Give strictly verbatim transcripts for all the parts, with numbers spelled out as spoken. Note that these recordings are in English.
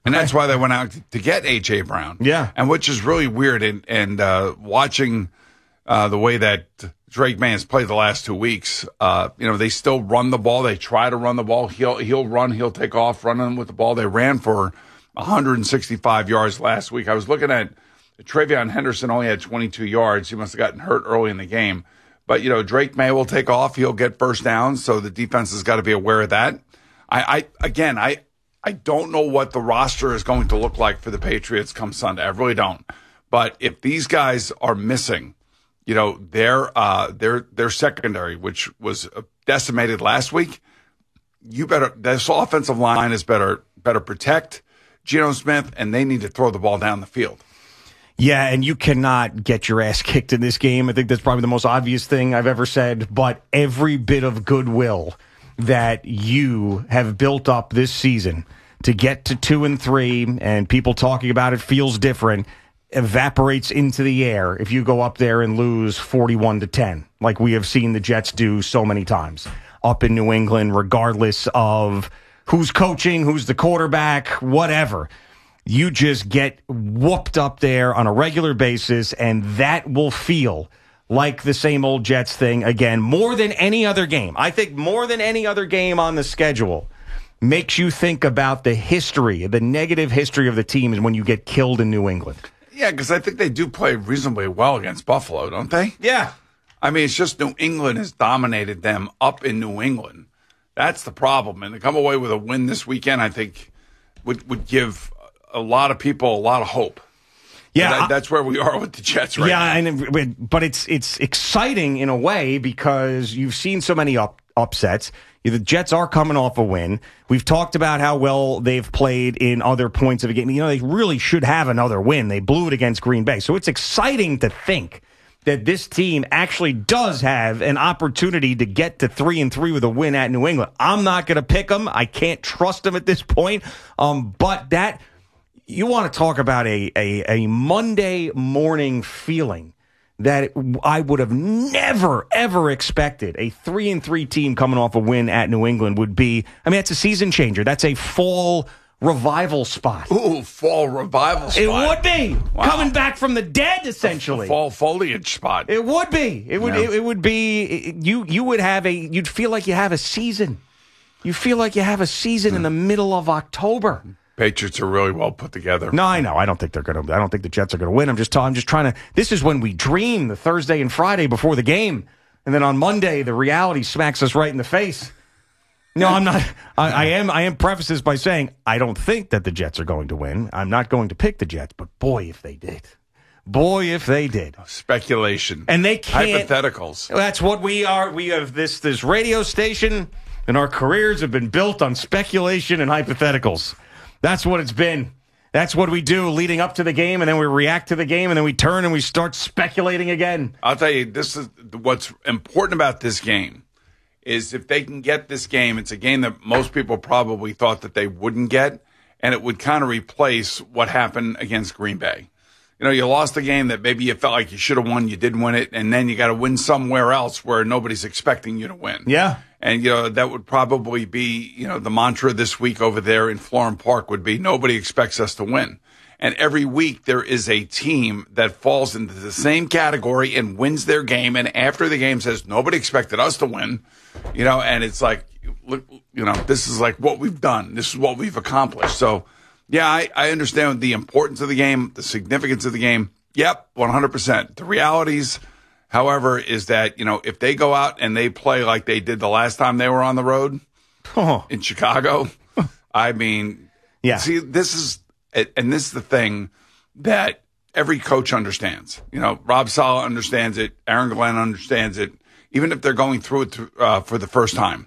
And that's why they went out to get A J. Brown. Yeah. And which is really weird. And, and uh, watching uh, the way that Drake May has played the last two weeks, uh, you know, they still run the ball. They try to run the ball. He'll he'll run. He'll take off running with the ball. They ran for one hundred sixty-five yards last week. I was looking at Travion Henderson only had twenty-two yards. He must have gotten hurt early in the game. But, you know, Drake May will take off. He'll get first downs. So the defense has got to be aware of that. I, I again, I. I don't know what the roster is going to look like for the Patriots come Sunday. I really don't. But if these guys are missing, you know, their uh, their their secondary, which was decimated last week, you better this offensive line is better better protect Geno Smith, and they need to throw the ball down the field. Yeah, and you cannot get your ass kicked in this game. I think that's probably the most obvious thing I've ever said. But every bit of goodwill that you have built up this season to get to two and three, and people talking about it feels different, evaporates into the air if you go up there and lose forty-one to ten, like we have seen the Jets do so many times up in New England, regardless of who's coaching, who's the quarterback, whatever. You just get whooped up there on a regular basis, and that will feel like the same old Jets thing again, more than any other game. I think more than any other game on the schedule makes you think about the history, the negative history of the teams when you get killed in New England. Yeah, because I think they do play reasonably well against Buffalo, don't they? Yeah. I mean, it's just New England has dominated them up in New England. That's the problem. And to come away with a win this weekend, I think, would, would give a lot of people a lot of hope. Yeah, that, that's where we are with the Jets right yeah, now. Yeah, and but it's it's exciting in a way because you've seen so many up, upsets. The Jets are coming off a win. We've talked about how well they've played in other points of a game. You know, they really should have another win. They blew it against Green Bay. So it's exciting to think that this team actually does have an opportunity to get to three and three with a win at New England. I'm not going to pick them. I can't trust them at this point. Um, but that... You want to talk about a, a, a Monday morning feeling that I would have never, ever expected a three and three team coming off a win at New England would be. I mean, that's a season changer. That's a fall revival spot. Ooh, fall revival spot. It would be. Wow. Coming back from the dead, essentially. A fall foliage spot. It would be. It would, yeah. it, it would be. You, you would have a, you'd feel like you have a season. You feel like you have a season mm. in the middle of October. Patriots are really well put together. No, I know. I don't think they're going to. I don't think the Jets are going to win. I'm just. I'm just trying to. This is when we dream the Thursday and Friday before the game, and then on Monday the reality smacks us right in the face. No, I'm not. I, I am. I am. Preface this by saying I don't think that the Jets are going to win. I'm not going to pick the Jets, but boy, if they did, boy, if they did. Speculation and they can't. Hypotheticals. That's what we are. We have this this radio station, and our careers have been built on speculation and hypotheticals. That's what it's been. That's what we do leading up to the game, and then we react to the game, and then we turn and we start speculating again. I'll tell you, this is what's important about this game is if they can get this game, it's a game that most people probably thought that they wouldn't get, and it would kind of replace what happened against Green Bay. You know, you lost a game that maybe you felt like you should have won, you didn't win it, and then you got to win somewhere else where nobody's expecting you to win. Yeah. And, you know, that would probably be, you know, the mantra this week over there in Florham Park would be nobody expects us to win. And every week there is a team that falls into the same category and wins their game. And after the game says nobody expected us to win, you know, and it's like, look, you know, this is like what we've done. This is what we've accomplished. So, yeah, I, I understand the importance of the game, the significance of the game. Yep, one hundred percent. The realities, however, is that, you know, if they go out and they play like they did the last time they were on the road oh. in Chicago, I mean, yeah. See, this is, and this is the thing that every coach understands. You know, Rob Saleh understands it. Aaron Glenn understands it. Even if they're going through it to, uh, for the first time,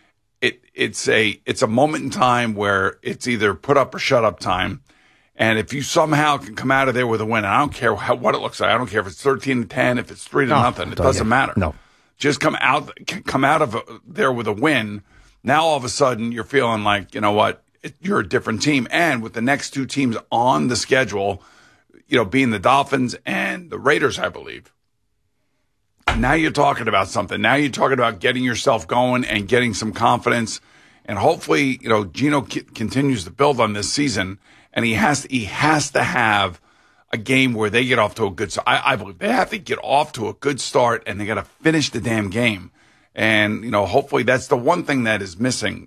it it's a it's a moment in time where it's either put up or shut up time. And if you somehow can come out of there with a win, and I don't care how, what it looks like. I don't care if it's thirteen to ten, if it's three to no, nothing. It doesn't matter. No, just come out come out of there with a win. Now all of a sudden you're feeling like, you know what, it, you're a different team. And with the next two teams on the schedule, you know, being the Dolphins and the Raiders, I believe. Now you're talking about something. Now you're talking about getting yourself going and getting some confidence And hopefully, you know, Geno c- continues to build on this season, and he has to, he has to have a game where they get off to a good start. I, I believe they have to get off to a good start, and they got to finish the damn game. And, you know, hopefully that's the one thing that is missing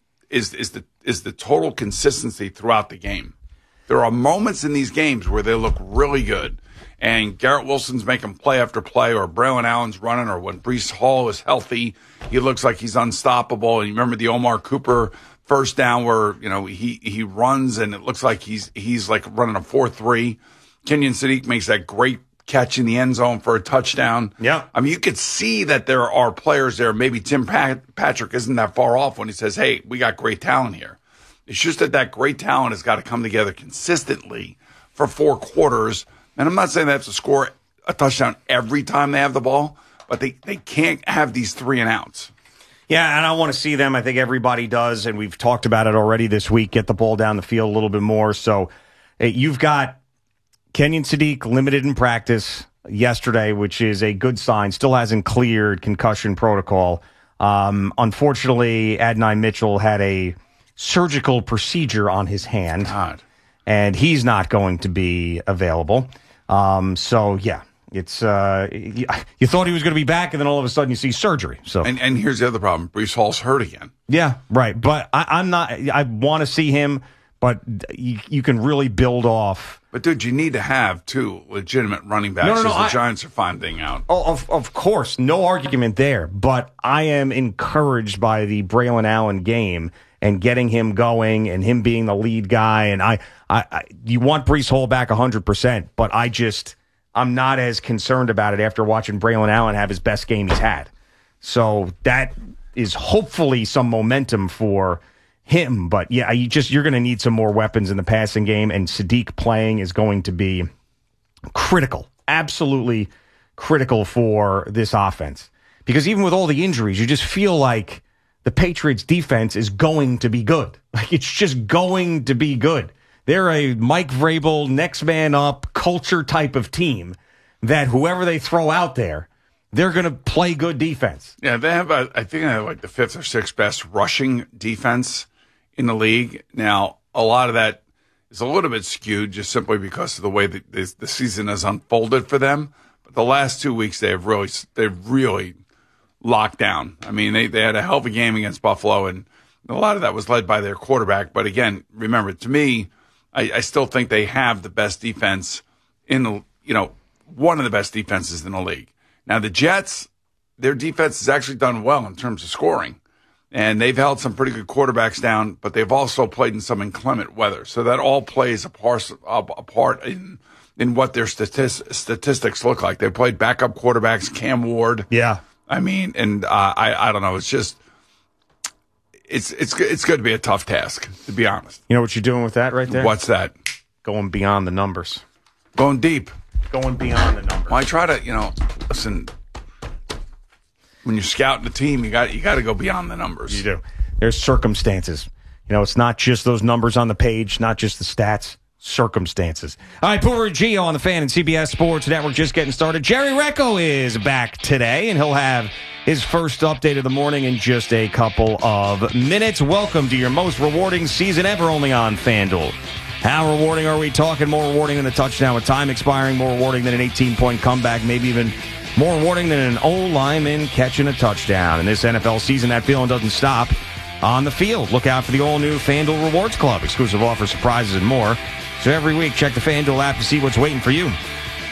is is the is the total consistency throughout the game. There are moments in these games where they look really good, and Garrett Wilson's making play after play, or Braylon Allen's running, or when Breece Hall is healthy, he looks like he's unstoppable. And you remember the Omar Cooper first down where, you know, he, he runs and it looks like he's he's like running a four three. Kenyon Sadiq makes that great catch in the end zone for a touchdown. Yeah. I mean, you could see that there are players there. Maybe Tim Pat- Patrick isn't that far off when he says, hey, we got great talent here. It's just that that great talent has got to come together consistently for four quarters. And I'm not saying they have to score a touchdown every time they have the ball, but they, they can't have these three and outs. Yeah, and I want to see them. I think everybody does, and we've talked about it already this week, get the ball down the field a little bit more. So hey, you've got Kenyon Sadiq limited in practice yesterday, which is a good sign. Still hasn't cleared concussion protocol. Um, unfortunately, Adonai Mitchell had a surgical procedure on his hand, God. and he's not going to be available. Um, so, yeah, it's uh, you, you thought he was going to be back, and then all of a sudden you see surgery. So, And, and here's the other problem. Breece Hall's hurt again. yeah, right. But I, I'm not – I want to see him, but you, you can really build off – But, dude, you need to have two legitimate running backs No, no, no, as the I- Giants are finding out. Oh, of of course, no argument there. But I am encouraged by the Braylon Allen game and getting him going and him being the lead guy. And I, I, I you want Breece Hall back one hundred percent, but I just I'm not as concerned about it after watching Braylon Allen have his best game he's had. So that is hopefully some momentum for him. But yeah, you just you're going to need some more weapons in the passing game, and Sadiq playing is going to be critical, absolutely critical for this offense. Because even with all the injuries, you just feel like the Patriots defense is going to be good. Like it's just going to be good. They're a Mike Vrabel, next man up culture type of team that whoever they throw out there, they're going to play good defense. Yeah, they have, a, I think they have like the fifth or sixth best rushing defense in the league. Now, a lot of that is a little bit skewed just simply because of the way that this, the season has unfolded for them. But the last two weeks, they have really, they've really locked down. I mean, they, they had a hell of a game against Buffalo, and a lot of that was led by their quarterback. But again, remember, to me, I, I still think they have the best defense in the, you know, one of the best defenses in the league. Now, the Jets, their defense has actually done well in terms of scoring. And they've held some pretty good quarterbacks down, but they've also played in some inclement weather. So that all plays a part, a part in in what their statis- statistics look like. They played backup quarterbacks, Cam Ward. Yeah. I mean, and uh, I I don't know. It's just it's it's it's going to be a tough task, to be honest. You know what you're doing with that right there? What's that? Going beyond the numbers. Going deep. Going beyond the numbers. Well, I try to, you know, listen. When you're scouting the team, you got you got to go beyond the numbers. You do. There's circumstances. You know, it's not just those numbers on the page, not just the stats. Circumstances. All right, Pooler and Gio on the Fan and C B S Sports Network just getting started. Jerry Recco is back today, and he'll have his first update of the morning in just a couple of minutes. Welcome to your most rewarding season ever, only on FanDuel. How rewarding are we talking? More rewarding than a touchdown with time expiring, more rewarding than an eighteen-point comeback, maybe even more rewarding than an O-lineman catching a touchdown. In this N F L season, that feeling doesn't stop on the field. Look out for the all-new FanDuel Rewards Club. Exclusive offers, surprises, and more. So every week, check the FanDuel app to see what's waiting for you.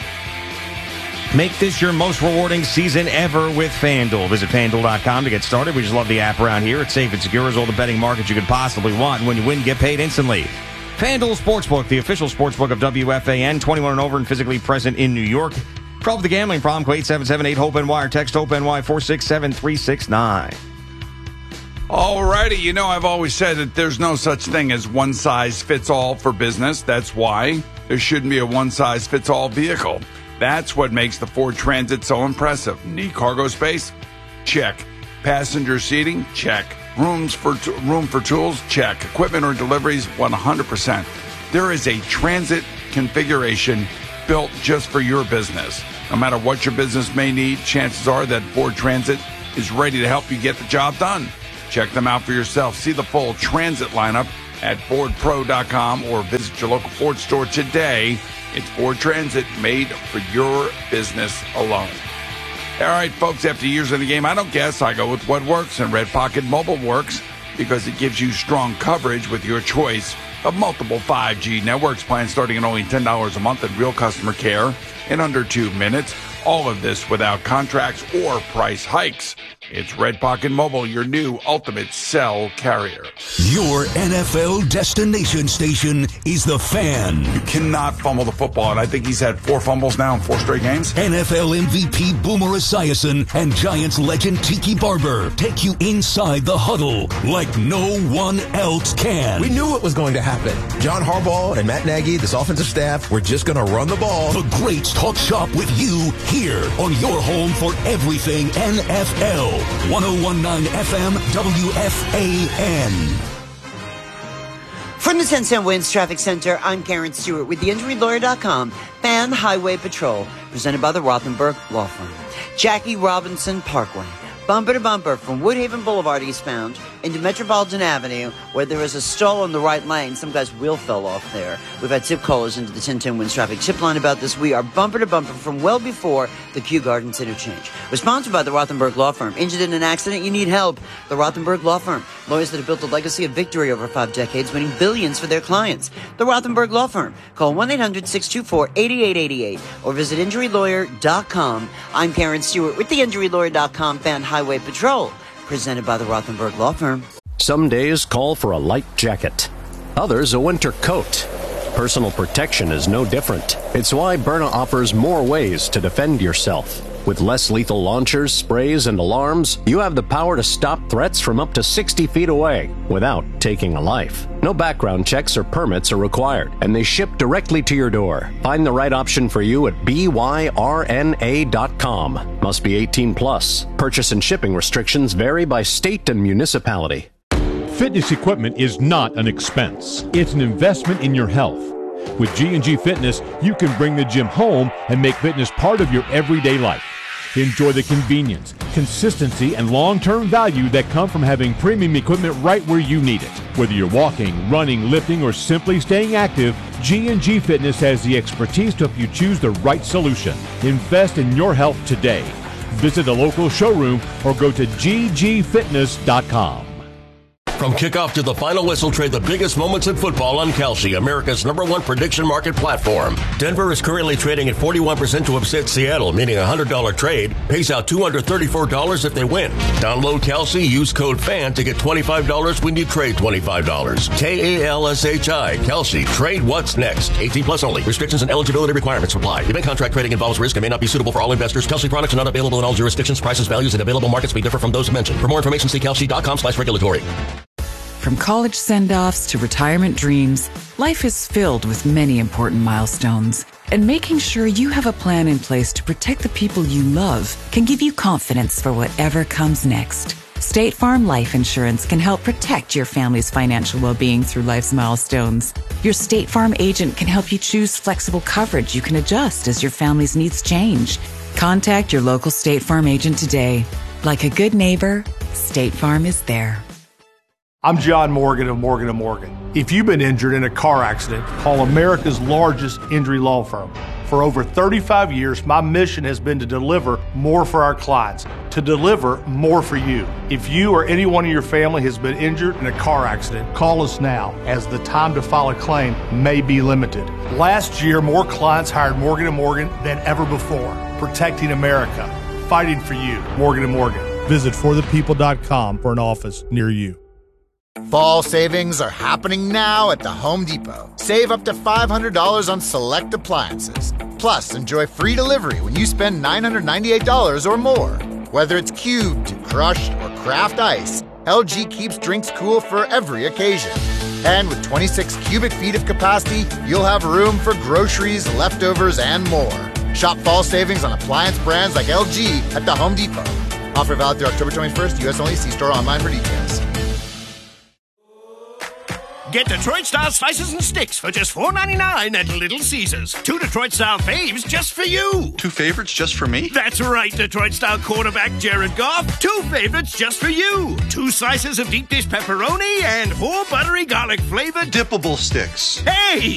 Make this your most rewarding season ever with FanDuel. Visit FanDuel dot com to get started. We just love the app around here. It's safe and secure as all the betting markets you could possibly want. And when you win, get paid instantly. FanDuel Sportsbook, the official sportsbook of W F A N, twenty-one and over and physically present in New York. Trouble with the gambling problem, call eight seven seven eight HOPE-N Y or text HOPE-N Y four six seven three six nine. Alrighty, you know I've always said that there's no such thing as one size fits all for business. That's why there shouldn't be a one size fits all vehicle. That's what makes the Ford Transit so impressive. Need cargo space? Check. Passenger seating? Check. Rooms for t- room for tools? Check. Equipment or deliveries? one hundred percent. There is a transit configuration built just for your business. No matter what your business may need, chances are that Ford Transit is ready to help you get the job done. Check them out for yourself. See the full Transit lineup at Ford Pro dot com or visit your local Ford store today. It's Ford Transit, made for your business alone. All right, folks, after years in the game, I don't guess. I go with what works, and Red Pocket Mobile works because it gives you strong coverage with your choice of multiple five G networks. Plans starting at only ten dollars a month and real customer care in under two minutes. All of this without contracts or price hikes. It's Red Pocket Mobile, your new ultimate cell carrier. Your N F L destination station is The Fan. You cannot fumble the football, and I think he's had four fumbles now in four straight games. N F L M V P Boomer Esiason and Giants legend Tiki Barber take you inside the huddle like no one else can. We knew what was going to happen. John Harbaugh and Matt Nagy, this offensive staff, were just going to run the ball. The greats talk shop with you here on your home for everything N F L. one oh one point nine F M W F A N. From the ten cent Winds Traffic Center, I'm Karen Stewart with the injury lawyer dot com Fan Highway Patrol, presented by the Rothenberg Law Firm. Jackie Robinson Parkway, bumper to bumper from Woodhaven Boulevard eastbound into Metropolitan Avenue, where there is a stall on the right lane. Some guy's wheel fell off there. We've had tip callers into the ten ten Winds Traffic Tip line about this. We are bumper to bumper from well before the Kew Gardens interchange. We're sponsored by the Rothenberg Law Firm. Injured in an accident? You need help. The Rothenberg Law Firm. Lawyers that have built a legacy of victory over five decades, winning billions for their clients. The Rothenberg Law Firm. Call one eight hundred six two four eight eight eight eight or visit injury lawyer dot com. I'm Karen Stewart with the injury lawyer dot com Fan Highway Patrol, presented by the Rothenberg Law Firm. Some days call for a light jacket, others a winter coat. Personal protection is no different. It's why Byrna offers more ways to defend yourself. With less lethal launchers, sprays, and alarms, you have the power to stop threats from up to sixty feet away without taking a life. No background checks or permits are required, and they ship directly to your door. Find the right option for you at B Y R N A dot com. Must be eighteen plus. Purchase and shipping restrictions vary by state and municipality. Fitness equipment is not an expense. It's an investment in your health. With G and G Fitness, you can bring the gym home and make fitness part of your everyday life. Enjoy the convenience, consistency, and long-term value that come from having premium equipment right where you need it. Whether you're walking, running, lifting, or simply staying active, G and G Fitness has the expertise to help you choose the right solution. Invest in your health today. Visit a local showroom or go to G G fitness dot com. From kickoff to the final whistle, trade the biggest moments in football on Kalshi, America's number one prediction market platform. Denver is currently trading at forty-one percent to upset Seattle, meaning a one hundred dollars trade pays out two hundred thirty-four dollars if they win. Download Kalshi, use code FAN to get twenty-five dollars when you trade twenty-five dollars. K A L S H I, Kalshi. Trade what's next. eighteen plus only. Restrictions and eligibility requirements apply. Event contract trading involves risk and may not be suitable for all investors. Kalshi products are not available in all jurisdictions. Prices, values, and available markets may differ from those mentioned. For more information, see Kalshi dot com slash regulatory. From college send-offs to retirement dreams, life is filled with many important milestones. And making sure you have a plan in place to protect the people you love can give you confidence for whatever comes next. State Farm Life Insurance can help protect your family's financial well-being through life's milestones. Your State Farm agent can help you choose flexible coverage you can adjust as your family's needs change. Contact your local State Farm agent today. Like a good neighbor, State Farm is there. I'm John Morgan of Morgan and Morgan. If you've been injured in a car accident, call America's largest injury law firm. For over thirty-five years, my mission has been to deliver more for our clients, to deliver more for you. If you or anyone in your family has been injured in a car accident, call us now, as the time to file a claim may be limited. Last year, more clients hired Morgan and Morgan than ever before, protecting America, fighting for you. Morgan and Morgan. Visit for the people dot com for an office near you. Fall savings are happening now at the Home Depot. Save up to five hundred dollars on select appliances. Plus, enjoy free delivery when you spend nine hundred ninety-eight dollars or more. Whether it's cubed, crushed, or craft ice, L G keeps drinks cool for every occasion. And with twenty-six cubic feet of capacity, you'll have room for groceries, leftovers, and more. Shop fall savings on appliance brands like L G at the Home Depot. Offer valid through October twenty-first. U S only. See store online for details. Get Detroit-style slices and sticks for just four ninety-nine at Little Caesars. Two Detroit-style faves just for you. Two favorites just for me? That's right, Detroit-style quarterback Jared Goff. Two favorites just for you. Two slices of deep dish pepperoni and four buttery garlic flavored dippable sticks. Hey,